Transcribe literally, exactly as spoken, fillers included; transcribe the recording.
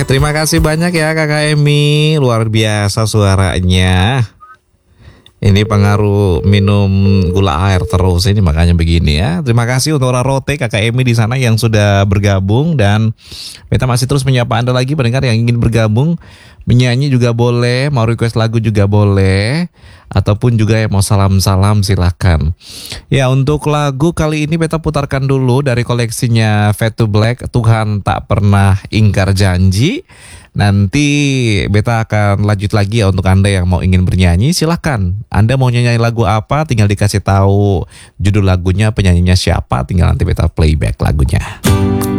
terima kasih banyak ya Kakak Emi, luar biasa suaranya. Ini pengaruh minum gula air terus ini makanya begini ya. Terima kasih untuk Rarote, Kakak Emi di sana yang sudah bergabung, dan kita masih terus menyapa Anda lagi pendengar yang ingin bergabung, menyanyi juga boleh, mau request lagu juga boleh, ataupun juga yang mau salam-salam silakan. Ya, untuk lagu kali ini beta putarkan dulu dari koleksinya Fade to Black, Tuhan Tak Pernah Ingkar Janji. Nanti beta akan lanjut lagi ya untuk Anda yang mau ingin bernyanyi, silahkan. Anda mau nyanyi lagu apa, tinggal dikasih tahu judul lagunya, penyanyinya siapa, tinggal nanti beta playback lagunya.